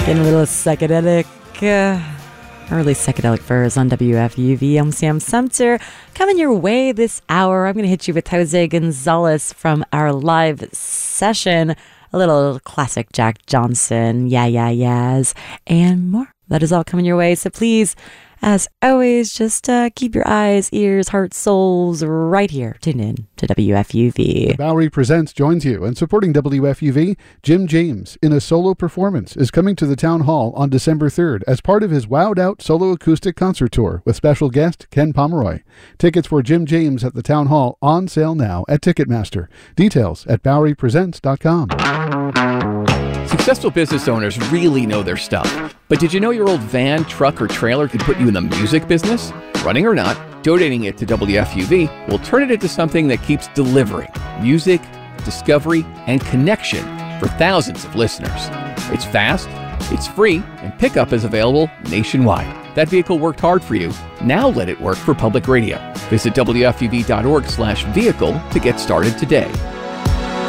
Getting a little psychedelic, early psychedelic furs on WFUV. I'm Sam Sumter. Coming your way this hour, I'm going to hit you with Jose Gonzalez from our live session. A little classic Jack Johnson, Yeah, Yeah, Yeahs, and more. That is all coming your way. So please, as always, just keep your eyes, ears, hearts, souls right here. Tune in to WFUV. Bowery Presents joins you, and supporting WFUV, Jim James, in a solo performance, is coming to the Town Hall on December 3rd as part of his Wowed Out solo acoustic concert tour with special guest Ken Pomeroy. Tickets for Jim James at the Town Hall on sale now at Ticketmaster. Details at BoweryPresents.com. Successful business owners really know their stuff. But did you know your old van, truck, or trailer could put you in the music business? Running or not, donating it to WFUV will turn it into something that keeps delivering music, discovery, and connection for thousands of listeners. It's fast, it's free, and pickup is available nationwide. That vehicle worked hard for you. Now let it work for public radio. Visit WFUV.org/vehicle to get started today.